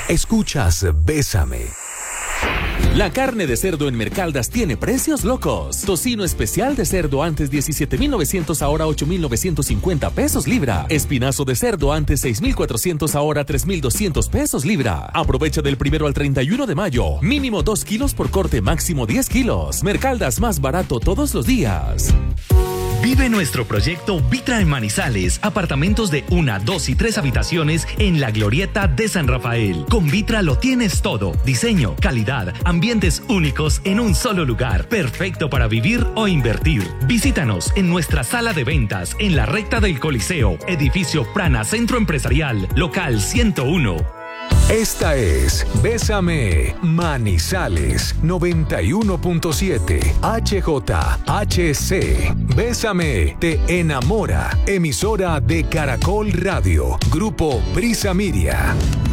Escuchas Bésame. La carne de cerdo en Mercaldas tiene precios locos. Tocino especial de cerdo antes 17,900, ahora 8,950 pesos libra. Espinazo de cerdo antes 6,400, ahora 3,200 pesos libra. Aprovecha del 1 al 31 de mayo. Mínimo 2 kilos por corte, máximo 10 kilos. Mercaldas, más barato todos los días. Vive nuestro proyecto Vitra en Manizales. Apartamentos de 1, 2 y 3 habitaciones en la Glorieta de San Rafael. Con Vitra lo tienes todo. Diseño, calidad, ambientes únicos en un solo lugar. Perfecto para vivir o invertir. Visítanos en nuestra sala de ventas en la recta del Coliseo. Edificio Prana Centro Empresarial. Local 101. Esta es Bésame Manizales 91.7 HJHC. Bésame te enamora. Emisora de Caracol Radio. Grupo Brisa Miria.